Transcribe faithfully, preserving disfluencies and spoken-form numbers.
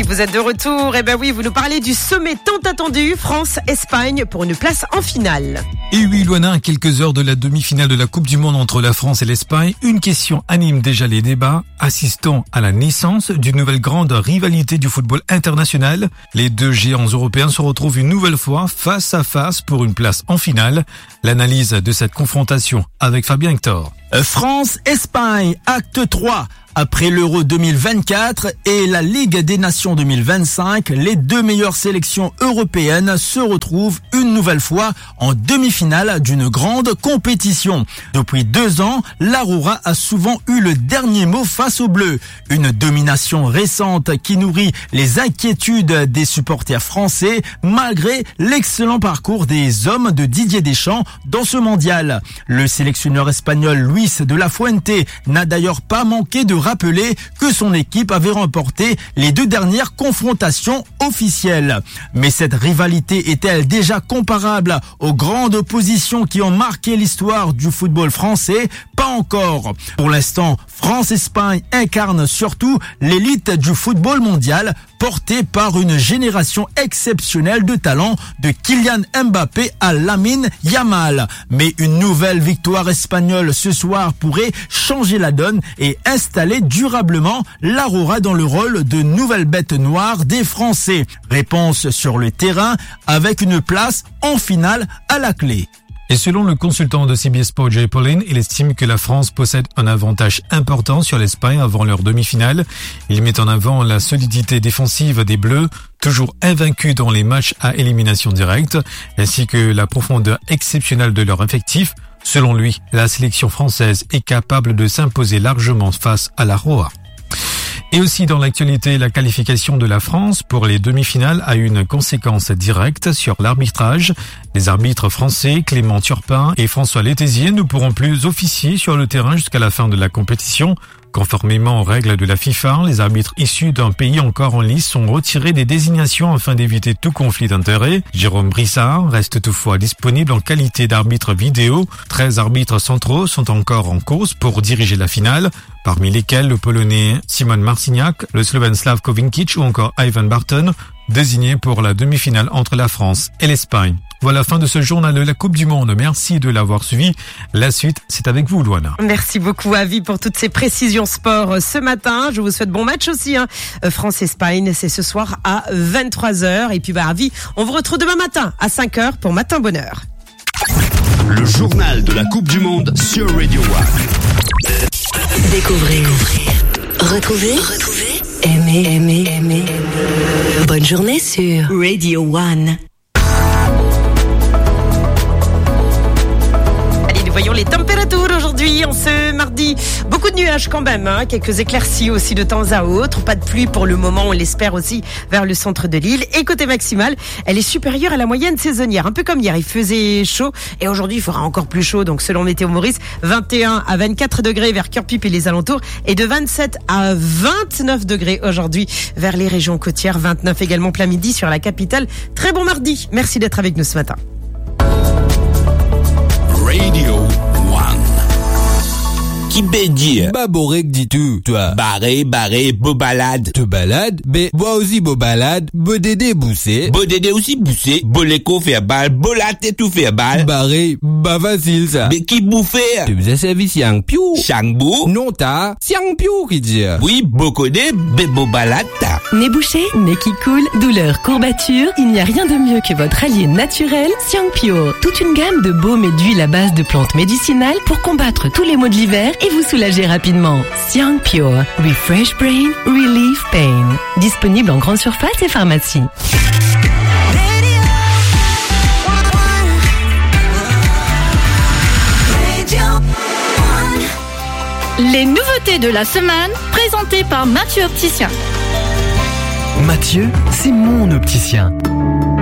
vous êtes de retour. Eh ben oui, vous nous parlez du sommet tant attendu, France-Espagne, pour une place en finale. Et oui, Loana, à quelques heures de la demi-finale de la Coupe du Monde entre la France et l'Espagne, une question anime déjà les débats. Assistons à la naissance d'une nouvelle grande rivalité du football international. Les deux géants européens se retrouvent une nouvelle fois face à face pour une place en finale. L'analyse de cette confrontation avec Fabien Hector. France-Espagne, acte trois. Après l'Euro deux mille vingt-quatre et la Ligue des Nations deux mille vingt-cinq, les deux meilleures sélections européennes se retrouvent une nouvelle fois en demi-finale d'une grande compétition. Depuis deux ans, l'Aurora a souvent eu le dernier mot face aux Bleus. Une domination récente qui nourrit les inquiétudes des supporters français malgré l'excellent parcours des hommes de Didier Deschamps dans ce mondial. Le sélectionneur espagnol Luis de la Fuente n'a d'ailleurs pas manqué de rappeler que son équipe avait remporté les deux dernières confrontations officielles. Mais cette rivalité est-elle déjà comparable aux grandes oppositions qui ont marqué l'histoire du football français? Pas encore. Pour l'instant, France-Espagne incarne surtout l'élite du football mondial, portée par une génération exceptionnelle de talents de Kylian Mbappé à Lamine Yamal. Mais une nouvelle victoire espagnole ce soir pourrait changer la donne et installer durablement l'Aurora dans le rôle de nouvelle bête noire des Français. Réponse sur le terrain avec une place en finale à la clé. Et selon le consultant de C B S Sport, Jay Pauline, il estime que la France possède un avantage important sur l'Espagne avant leur demi-finale. Il met en avant la solidité défensive des Bleus, toujours invaincus dans les matchs à élimination directe, ainsi que la profondeur exceptionnelle de leur effectif. Selon lui, la sélection française est capable de s'imposer largement face à la Roa. Et aussi dans l'actualité, la qualification de la France pour les demi-finales a une conséquence directe sur l'arbitrage. Les arbitres français Clément Turpin et François Letézier ne pourront plus officier sur le terrain jusqu'à la fin de la compétition. Conformément aux règles de la FIFA, les arbitres issus d'un pays encore en lice sont retirés des désignations afin d'éviter tout conflit d'intérêts. Jérôme Brissard reste toutefois disponible en qualité d'arbitre vidéo. treize arbitres centraux sont encore en cause pour diriger la finale, parmi lesquels le Polonais Simon Marciniak, le Slovène Slavko Vinkic ou encore Ivan Barton, désignés pour la demi-finale entre la France et l'Espagne. Voilà la fin de ce journal de la Coupe du Monde. Merci de l'avoir suivi. La suite, c'est avec vous, Loana. Merci beaucoup, Avi, pour toutes ces précisions sport ce matin. Je vous souhaite bon match aussi. Hein. France-Espagne, c'est ce soir à vingt-trois heures. Et puis, bah, Avi, on vous retrouve demain matin à cinq heures pour Matin Bonheur. Le journal de la Coupe du Monde sur Radio One. Découvrez, retrouvez, retrouvez, aimez, aimez, aimez. Bonne journée sur Radio One. Voyons les températures aujourd'hui, en ce mardi. Beaucoup de nuages quand même, hein. Quelques éclaircies aussi de temps à autre. Pas de pluie pour le moment, on l'espère aussi vers le centre de l'île. Et côté maximal, elle est supérieure à la moyenne saisonnière. Un peu comme hier, il faisait chaud. Et aujourd'hui, il fera encore plus chaud. Donc selon Météo Maurice, vingt et un à vingt-quatre degrés vers Cœur-Pipe et les alentours. Et de vingt-sept à vingt-neuf degrés aujourd'hui vers les régions côtières. vingt-neuf également plein midi sur la capitale. Très bon mardi. Merci d'être avec nous ce matin. Radio One. Qui peut dire? Bah, borek, dis-tu, toi. Barré, barré, beau balade. Te balade? Ben, moi aussi beau balade, beau dédé boussé. Beau dédé aussi boussé, beau l'écho faire balle, beau latte tout faire balle. Barré, bah facile ça. Mais qui bouffer? Tu faisais service yang piou. Changbou? Non ta, siang piou qui dit. Oui, beau codé, be beau balade ta. Nez bouché, nez qui coule, douleur, courbature, il n'y a rien de mieux que votre allié naturel, Siang Pure. Toute une gamme de baumes et d'huiles à base de plantes médicinales pour combattre tous les maux de l'hiver et vous soulager rapidement. Siang Pure. Refresh Brain, Relief Pain. Disponible en grande surface et pharmacie. Les nouveautés de la semaine, présentées par Mathieu Opticien. Mathieu, c'est mon opticien.